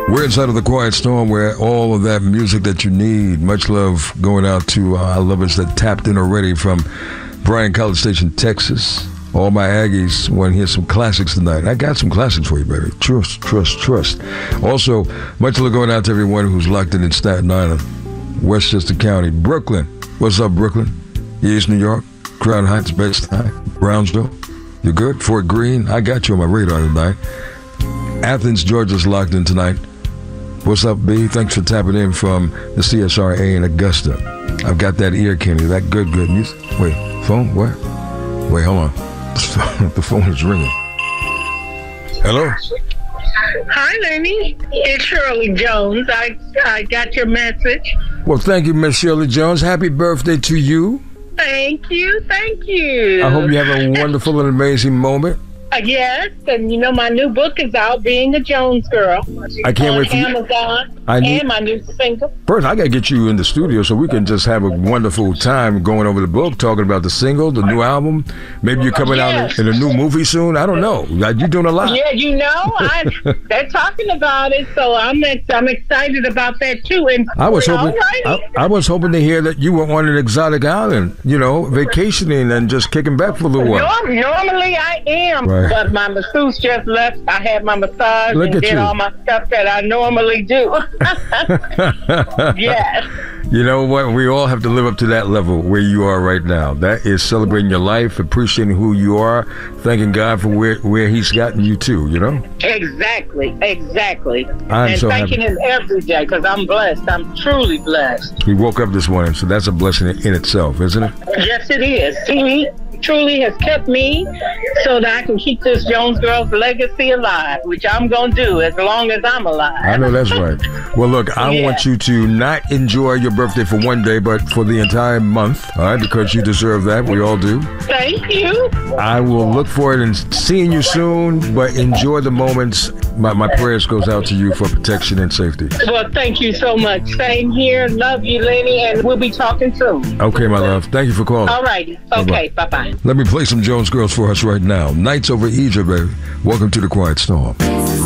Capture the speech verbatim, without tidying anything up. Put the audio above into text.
We're inside of the Quiet Storm where all of that music that you need. Much love going out to uh, our lovers that tapped in already from Bryan College Station, Texas. All my Aggies want to hear some classics tonight. I got some classics for you, baby. Trust, trust, trust. Also, much love going out to everyone who's locked in in Staten Island, Westchester County, Brooklyn. What's up, Brooklyn? East New York, Crown Heights, Bed-Stuy, Brownsville. You good? Fort Greene. I got you on my radar tonight. Athens, Georgia's locked in tonight. What's up, B? Thanks for tapping in from the C S R A in Augusta. I've got that ear candy, that good, good music. Wait, phone? What? Wait, hold on. The phone is ringing. Hello? Hi, Lenny. It's Shirley Jones. I I got your message. Well, thank you, Miss Shirley Jones. Happy birthday to you. Thank you. Thank you. I hope you have a wonderful and amazing moment. Uh, yes, and you know my new book is out, Being a Jones Girl. I can't on wait for you. Amazon. I need, and my new single. First, I got to get you in the studio so we can just have a wonderful time going over the book, talking about the single, the new album. Maybe you're coming yes. out in a new movie soon. I don't know. You're doing a lot. Yeah, you know, I, they're talking about it, so I'm I'm excited about that too. And I was hoping, I, I was hoping to hear that you were on an exotic island, you know, vacationing and just kicking back for a little while. Norm, normally I am, right. But my masseuse just left. I had my massage Look and did you. all my stuff that I normally do. Yes. You know what? We all have to live up to that level where you are right now. That is celebrating your life, appreciating who you are, thanking God for where, where He's gotten you to, you know? Exactly. Exactly. I'm and so thanking happy. Him every day because I'm blessed. I'm truly blessed. We woke up this morning, so that's a blessing in itself, isn't it? Yes, it is. He truly has kept me so that I can keep this Jones Girls legacy alive, which I'm going to do as long as I'm alive. I know that's right. Well, look, I yeah. want you to not enjoy your birthday for one day, but for the entire month, all right, because you deserve that. We all do. Thank you. I will look forward and seeing you soon, but enjoy the moments. My, my prayers goes out to you for protection and safety. Well, thank you so much. Same here. Love you, Lenny, and we'll be talking soon. Okay, my love. Thank you for calling. All righty. Okay, bye-bye. Bye-bye. Let me play some Jones Girls for us right now. Nights Over Egypt, baby. Welcome to the Quiet Storm.